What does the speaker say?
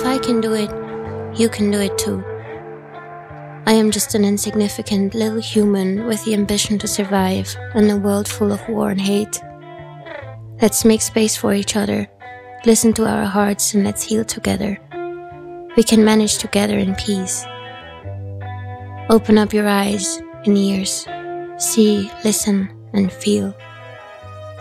I can do it, you can do it too. I am just an insignificant little human with the ambition to survive in a world full of war and hate. Let's make space for each other, listen to our hearts, and let's heal together. We can manage together in peace. Open up your eyes and ears. See, listen, and feel.